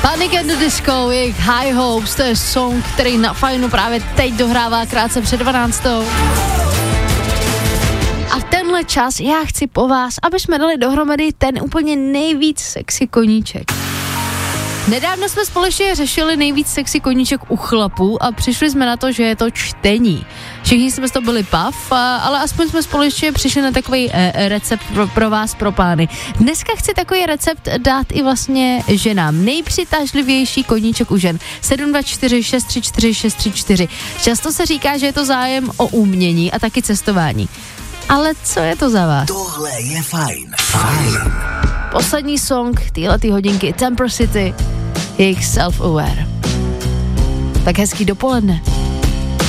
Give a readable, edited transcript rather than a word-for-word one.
Panic at the Disco, jejich High Hopes, to je song, který na Fajnu právě teď dohrává krátce před 12. A v tenhle čas já chci po vás, aby jsme dali dohromady ten úplně nejvíc sexy koníček. Nedávno jsme společně řešili nejvíc sexy koníček u chlapů a přišli jsme na to, že je to čtení. Všichni jsme z toho byli pav, ale aspoň jsme společně přišli na takový recept pro vás, pro pány. Dneska chci takový recept dát i vlastně ženám. Nejpřitažlivější koníček u žen. 724 634 634. Často se říká, že je to zájem o umění a taky cestování. Ale co je to za vás? Tohle je fajn. Fajn. Poslední song téhletý hodinky Temper City, jejich Self-Aware. Tak hezký dopoledne.